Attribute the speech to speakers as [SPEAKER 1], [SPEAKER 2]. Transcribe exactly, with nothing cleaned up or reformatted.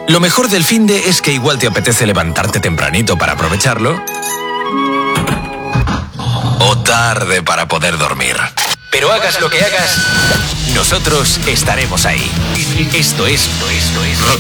[SPEAKER 1] Lo mejor del finde es que igual te apetece levantarte tempranito para aprovecharlo, o tarde para poder dormir. Pero hagas lo que hagas, nosotros estaremos ahí. Esto es, esto es, esto es